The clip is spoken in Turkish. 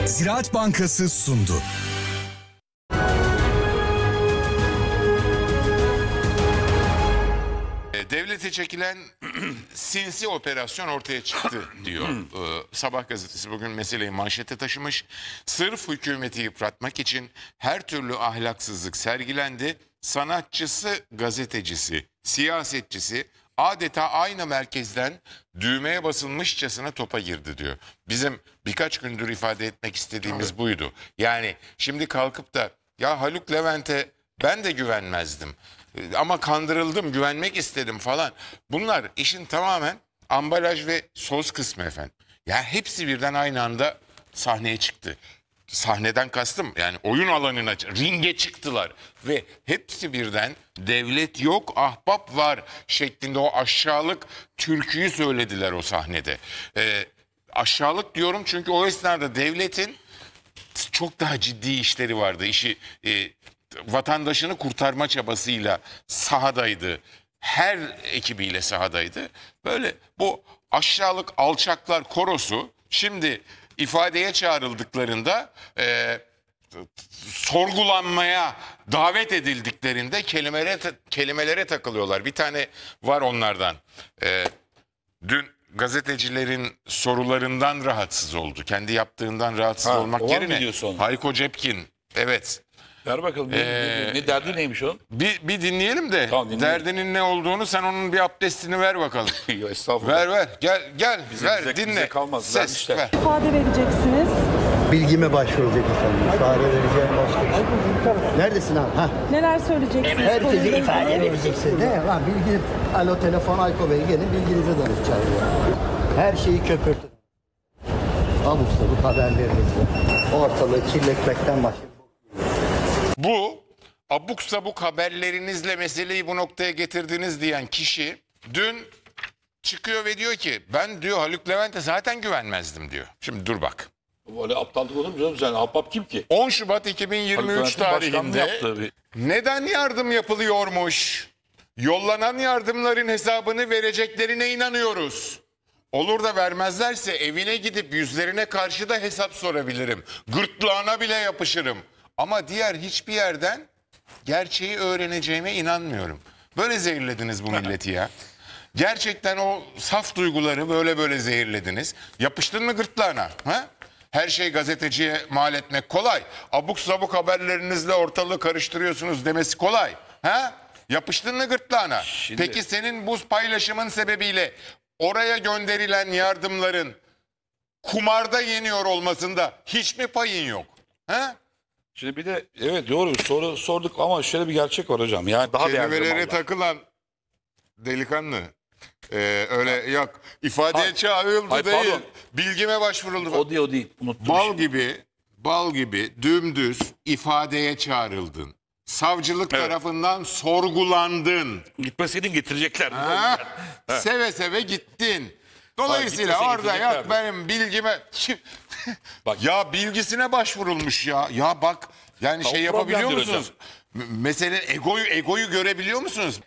Ziraat Bankası sundu. Devlete çekilen sinsi operasyon ortaya çıktı diyor. Sabah gazetesi bugün meseleyi manşete taşımış. Sırf hükümeti yıpratmak için her türlü ahlaksızlık sergilendi. Sanatçısı, gazetecisi, siyasetçisi adeta aynı merkezden düğmeye basılmışçasına topa girdi diyor. Bizim birkaç gündür ifade etmek istediğimiz buydu. Yani şimdi kalkıp da ya Haluk Levent'e ben de güvenmezdim. Ama kandırıldım, güvenmek istedim falan. Bunlar işin tamamen ambalaj ve söz kısmı efendim. Ya hepsi birden aynı anda sahneye çıktı. Sahneden kastım yani oyun alanına, ringe çıktılar. Ve hepsi birden devlet yok, ahbap var şeklinde o aşağılık türküyü söylediler o sahnede. Aşağılık diyorum çünkü o esnada devletin çok daha ciddi işleri vardı. İşi vatandaşını kurtarma çabasıyla sahadaydı. Her ekibiyle sahadaydı. Böyle bu aşağılık alçaklar korosu şimdi ifadeye çağrıldıklarında sorgulanmaya davet edildiklerinde kelimelere takılıyorlar. Bir tane var onlardan. Dün gazetecilerin sorularından rahatsız oldu. Kendi yaptığından rahatsız olmak yerine Hayko Cepkin. Evet. Ver bakalım ne derdi neymiş onun? Bir dinleyelim de Tamam, derdinin ne olduğunu sen onun bir abdestini ver bakalım. Yok, estağfurullah. ver gel ver dinle. Bize kalmaz, Ses vermişler. ver. İfade vereceksiniz. Bilgime başvuracak efendim. İfade vereceğim başka. Neredesin abi? Ha. Neler söyleyeceksiniz? Herkese konuyla ifade ilgili? vereceksin. Ne? Lan bilgi, alo telefon Ayko Bey gelin bilginize danışacağız ya. Her şeyi köpürtün. Abuk sabuk haberlerinizle. Ortalığı kirletmekten başka. Bu abuk sabuk haberlerinizle meseleyi bu noktaya getirdiniz diyen kişi dün çıkıyor ve diyor ki ben diyor Haluk Levent'e zaten güvenmezdim diyor. Şimdi dur bak. Böyle aptallık olur mu canım sen? Ahbap kim ki? 10 Şubat 2023 tarihinde neden yardım yapılıyormuş? Yollanan yardımların hesabını vereceklerine inanıyoruz. Olur da vermezlerse evine gidip yüzlerine karşı da hesap sorabilirim. Gırtlağına bile yapışırım. Ama diğer hiçbir yerden gerçeği öğreneceğime inanmıyorum. Böyle zehirlediniz bu milleti ya. Gerçekten o saf duyguları böyle zehirlediniz. Yapıştın mı gırtlağına? Ha? Her şey gazeteciye mal etmek kolay. Abuk sabuk haberlerinizle ortalığı karıştırıyorsunuz demesi kolay. Ha? Yapıştın mı gırtlağına? Peki senin bu paylaşımın sebebiyle oraya gönderilen yardımların kumarda yeniyor olmasında hiç mi payın yok? Ha? Şimdi bir de evet doğru soru sorduk ama şöyle bir gerçek var hocam. Yani daha değerli Kelimelere mallar. takılan delikanlı. Öyle yok. İfadeye çağrıldı Hayır, değil. pardon. Bilgime başvuruldu. O değil. Unuttum. Bal gibi dümdüz ifadeye çağrıldın. Savcılık tarafından sorgulandın. Gitmeseydin getirecekler. Ha? Seve seve gittin. Dolayısıyla gitmese orada yok getireceklerdi. benim bilgime... Bak. Ya bilgisine başvurulmuş ya. Ya bak yani Tamam, şey yapabiliyor problemdir musunuz? Mesele egoyu görebiliyor musunuz?